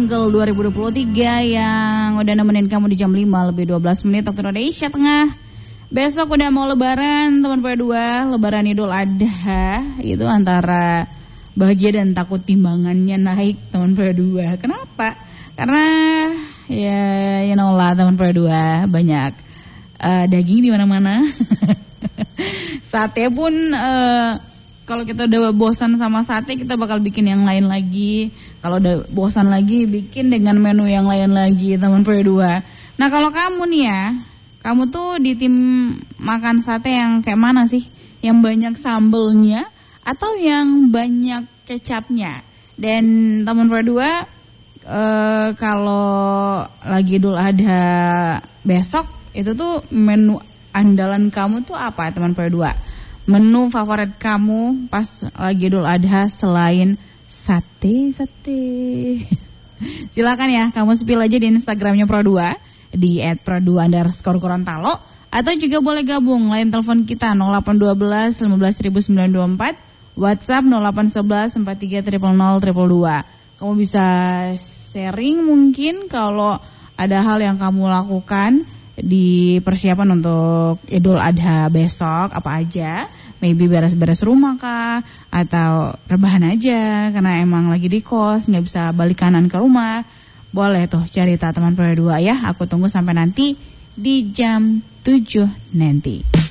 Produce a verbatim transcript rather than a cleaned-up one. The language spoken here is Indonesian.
Uncle dua ribu dua puluh tiga yang udah nemenin kamu di jam lima lebih dua belas menit waktu Indonesia Tengah. Besok udah mau lebaran, teman P dua, lebaran Idul Adha. Itu antara bahagia dan takut timbangannya naik, teman P dua. Kenapa? Karena ya you know lah, teman P dua, banyak uh, daging di mana-mana. Sate pun uh, kalau kita udah bosan sama sate, kita bakal bikin yang lain lagi. Kalau udah bosan lagi, bikin dengan menu yang lain lagi, teman P dua. Nah, kalau kamu nih ya, kamu tuh di tim makan sate yang kayak mana sih? Yang banyak sambelnya atau yang banyak kecapnya? Dan teman P dua, eh, kalau lagi Idul Adha besok, itu tuh menu andalan kamu tuh apa, teman P dua? Menu favorit kamu pas lagi Idul Adha selain sate-sate. Silakan ya, kamu spill aja di Instagramnya Pro dua di et pro dua underscore Gorontalo, atau juga boleh gabung line telepon kita nol delapan satu dua lima belas sembilan dua empat, WhatsApp nol delapan satu satu empat tiga nol nol nol dua dua. Kamu bisa sharing mungkin kalau ada hal yang kamu lakukan di persiapan untuk Idul Adha besok, apa aja? Maybe beres-beres rumah kah, atau rebahan aja karena emang lagi di kos, nggak bisa balik kanan ke rumah. Boleh tuh cerita, teman P dua ya. Aku tunggu sampai nanti di jam tujuh nanti.